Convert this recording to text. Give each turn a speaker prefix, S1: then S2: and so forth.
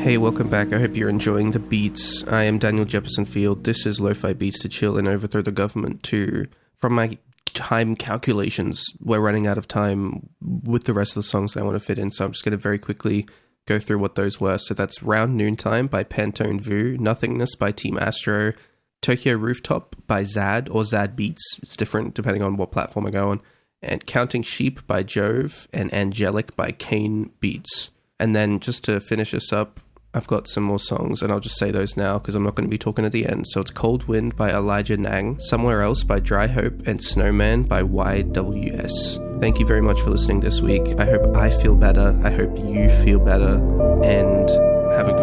S1: Hey, welcome back. I hope you're enjoying the beats. I am Daniel Jefferson Field. This is Lo-Fi Beats to chill and overthrow the government to... From my time calculations, we're running out of time with the rest of the songs that I want to fit in, so I'm just going to very quickly go through what those were. So that's Round Noontime by Pantone Vu, Nothingness by Team Astro, Tokyo Rooftop by Zad or Zad Beats. It's different depending on what platform I go on. And Counting Sheep by Jove and Angelic by Kane Beats. And then just to finish us up, I've got some more songs, and I'll just say those now because I'm not going to be talking at the end. So it's Cold Wind by Elijah Nang, Somewhere Else by Dry Hope, and Snowman by YWS. Thank you very much for listening this week. I hope I feel better. I hope you feel better. And have a good